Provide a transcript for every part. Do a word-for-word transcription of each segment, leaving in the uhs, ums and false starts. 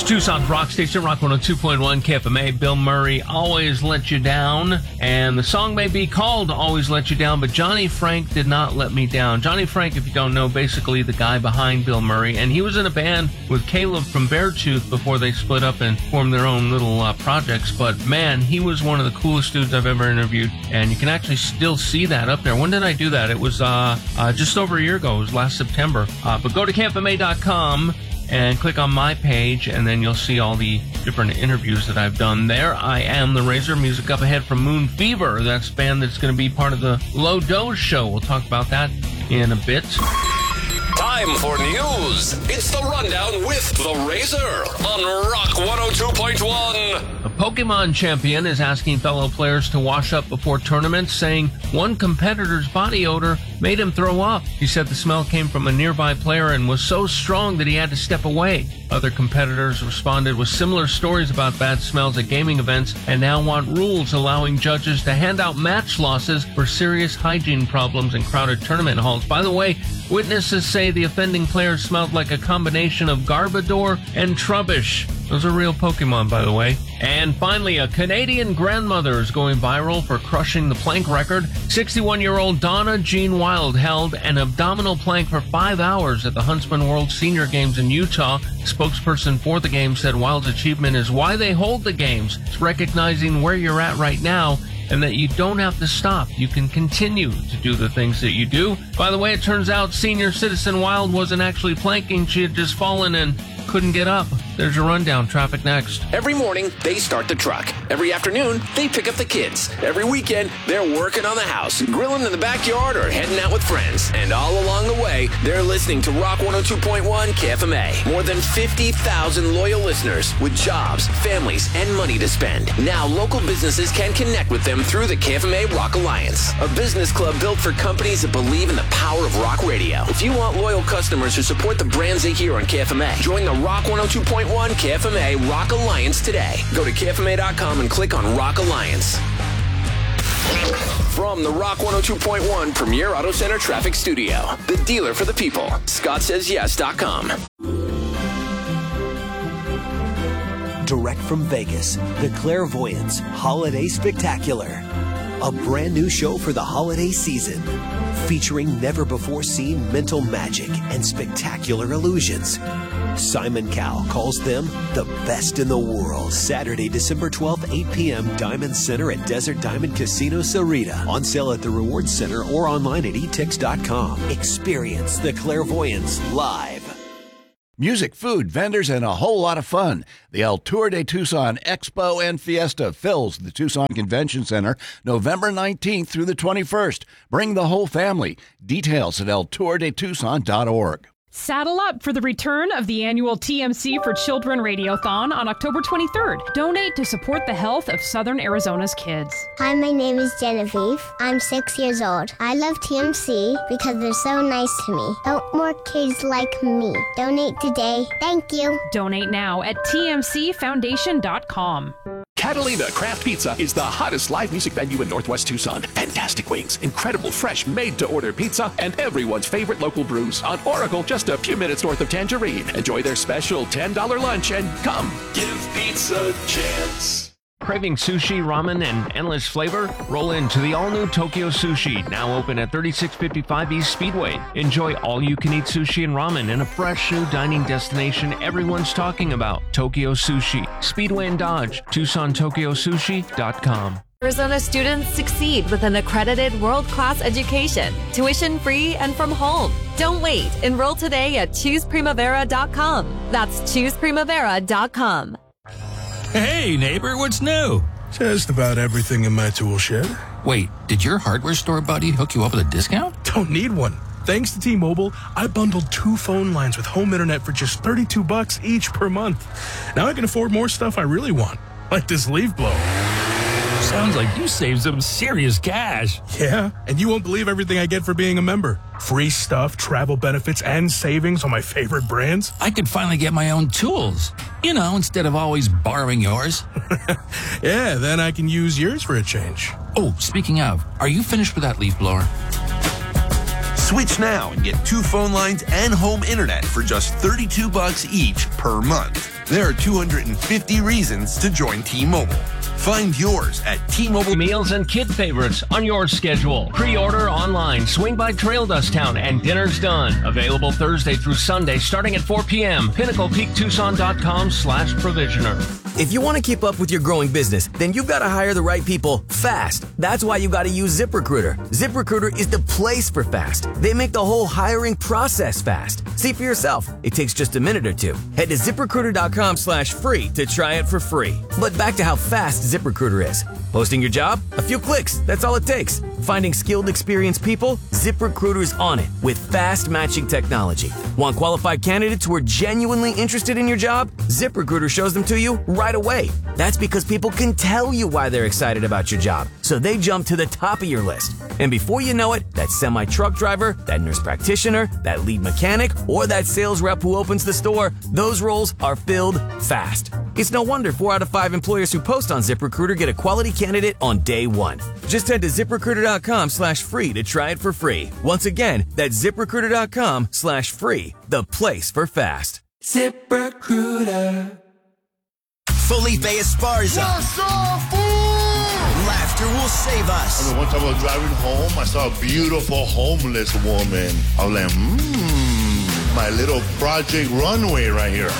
It's Tucson's rock station, Rock one oh two point one K F M A. Bill Murray, Always Let You Down. And the song may be called Always Let You Down, but Johnny Frank did not let me down. Johnny Frank, if you don't know, basically the guy behind Bill Murray. And he was in a band with Caleb from Beartooth before they split up and formed their own little uh, projects. But man, he was one of the coolest dudes I've ever interviewed. And you can actually still see that up there. When did I do that? It was uh, uh, just over a year ago. It was last September. Uh, but go to K F M A dot com. And click on my page, and then you'll see all the different interviews that I've done there. I am the Razor. Music up ahead from Moon Fever. That's a band that's going to be part of the Low Dose show. We'll talk about that in a bit. Time for news. It's the Rundown with the Razor on Rock one oh two point one. A Pokemon champion is asking fellow players to wash up before tournaments, saying one competitor's body odor made him throw up. He said the smell came from a nearby player and was so strong that he had to step away. Other competitors responded with similar stories about bad smells at gaming events and now want rules allowing judges to hand out match losses for serious hygiene problems in crowded tournament halls. By the way, witnesses say the offending player smelled like a combination of Garbodor and Trubbish. Those are real Pokemon, by the way. And finally, a Canadian grandmother is going viral for crushing the plank record. sixty-one-year-old Donna Jean Wild held an abdominal plank for five hours at the Huntsman World Senior Games in Utah. Spokesperson for the game said Wild's achievement is why they hold the games. It's recognizing where you're at right now and that you don't have to stop. You can continue to do the things that you do. By the way, it turns out senior citizen Wild wasn't actually planking. She had just fallen and couldn't get up. There's your rundown. Traffic next. Every morning, they start the truck. Every afternoon, they pick up the kids. Every weekend, they're working on the house, grilling in the backyard, or heading out with friends. And all along the way, they're listening to Rock one oh two point one K F M A. More than fifty thousand loyal listeners with jobs, families, and money to spend. Now, local businesses can connect with them through the K F M A Rock Alliance, a business club built for companies that believe in the power of rock radio. If you want loyal customers who support the brands they hear on K F M A, join the Rock one oh two point one K F M A Rock Alliance today. Go to K F M A dot com and click on Rock Alliance. From the Rock one oh two point one Premier Auto Center Traffic Studio, the dealer for the people, Scott Says Yes dot com. Direct from Vegas, the Clairvoyance Holiday Spectacular. A brand new show for the holiday season, featuring never-before-seen mental magic and spectacular illusions. Simon Cowell calls them the best in the world. Saturday, December twelfth, eight p.m., Diamond Center at Desert Diamond Casino Sarita. On sale at the Rewards Center or online at e tix dot com. Experience the Clairvoyance live. Music, food, vendors, and a whole lot of fun. The El Tour de Tucson Expo and Fiesta fills the Tucson Convention Center November nineteenth through the twenty-first. Bring the whole family. Details at el tour de tucson dot org. Saddle up for the return of the annual T M C for Children Radiothon on October twenty-third. Donate to support the health of Southern Arizona's kids. Hi, my name is Genevieve. I'm six years old. I love T M C because they're so nice to me. Help more kids like me. Donate today. Thank you. Donate now at t m c foundation dot com. Catalina Craft Pizza is the hottest live music venue in Northwest Tucson. Fantastic wings, incredible fresh made-to-order pizza, and everyone's favorite local brews. On Oracle, just a few minutes north of Tangerine. Enjoy their special ten dollar lunch and come give pizza a chance. Craving sushi, ramen, and endless flavor? Roll into the all-new Tokyo Sushi, now open at thirty-six fifty-five East Speedway. Enjoy all-you-can-eat sushi and ramen in a fresh new dining destination everyone's talking about. Tokyo Sushi, Speedway and Dodge, tucson tokyo sushi dot com. Arizona students succeed with an accredited world-class education, tuition-free and from home. Don't wait. Enroll today at choose primavera dot com. That's choose primavera dot com. Hey, neighbor, what's new? Just about everything in my tool shed. Wait, did your hardware store buddy hook you up with a discount? Don't need one. Thanks to T-Mobile, I bundled two phone lines with home internet for just thirty-two bucks each per month. Now I can afford more stuff I really want, like this leaf blower. Sounds like you saved some serious cash. Yeah, and you won't believe everything I get for being a member. Free stuff, travel benefits, and savings on my favorite brands. I could finally get my own tools. You know, instead of always borrowing yours. Yeah, then I can use yours for a change. Oh, speaking of, are you finished with that leaf blower? Switch now and get two phone lines and home internet for just thirty-two bucks each per month. There are two hundred fifty reasons to join T-Mobile. Find yours at T-Mobile. Meals and kid favorites on your schedule. Pre-order online. Swing by Trail Dust Town and dinner's done. Available Thursday through Sunday starting at four p.m. Pinnacle Peak Tucson dot com slash provisioner. If you want to keep up with your growing business, then you've got to hire the right people fast. That's why you got to use ZipRecruiter. ZipRecruiter is the place for fast. They make the whole hiring process fast. See for yourself. It takes just a minute or two. Head to ZipRecruiter dot com slash free to try it for free. But back to how fast ZipRecruiter is. Posting your job? A few clicks. That's all it takes. Finding skilled, experienced people? ZipRecruiter's on it with fast matching technology. Want qualified candidates who are genuinely interested in your job? ZipRecruiter shows them to you right away. That's because people can tell you why they're excited about your job, so they jump to the top of your list. And before you know it, that semi-truck driver, that nurse practitioner, that lead mechanic, or that sales rep who opens the store, those roles are filled fast. It's no wonder four out of five employers who post on ZipRecruiter get a quality candidate on day one. Just head to ZipRecruiter dot com slash free to try it for free. Once again, that's ZipRecruiter dot com slash free, the place for fast. ZipRecruiter. Felipe Esparza. Laughter will save us. I mean, one time I was driving home, I saw a beautiful homeless woman. I was like, mmm, my little Project Runway right here.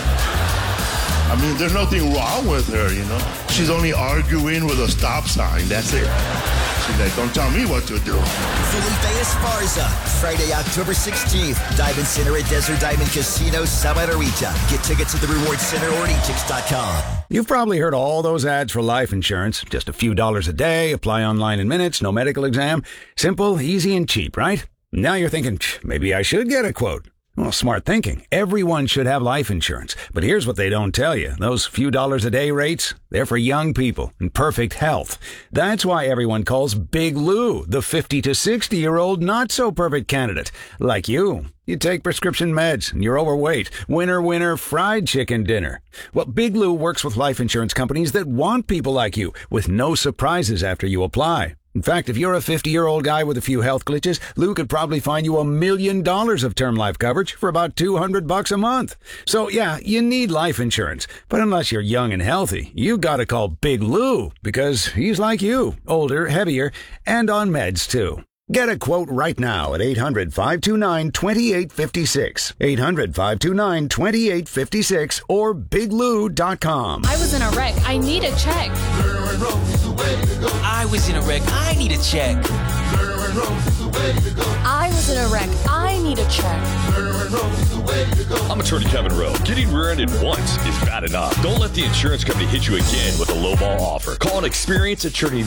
I mean, there's nothing wrong with her, you know. She's only arguing with a stop sign, that's it. She's like, don't tell me what to do. Felipe Esparza, Friday, October sixteenth. Diamond Center at Desert Diamond Casino, Santa Rita. Get tickets at the Reward Center or e tix dot com. You've probably heard all those ads for life insurance. Just a few dollars a day, apply online in minutes, no medical exam. Simple, easy, and cheap, right? Now you're thinking, maybe I should get a quote. Well, smart thinking. Everyone should have life insurance. But here's what they don't tell you. Those few dollars a day rates, they're for young people in perfect health. That's why everyone calls Big Lou the fifty to sixty-year-old not-so-perfect candidate. Like you. You take prescription meds and you're overweight. Winner, winner, fried chicken dinner. Well, Big Lou works with life insurance companies that want people like you with no surprises after you apply. In fact, if you're a fifty-year-old guy with a few health glitches, Lou could probably find you a million dollars of term life coverage for about two hundred bucks a month. So yeah, you need life insurance. But unless you're young and healthy, you gotta call Big Lou because he's like you, older, heavier, and on meds too. Get a quote right now at eight hundred, five two nine, two eight five six, eight hundred, five two nine, two eight five six, or big lou dot com. I was in a wreck. I need a check. I was in a wreck. I need a check. I was in a wreck. I need a check. I'm attorney Kevin Rowe. Getting rear-ended once is bad enough. Don't let the insurance company hit you again with a lowball offer. Call an experienced attorney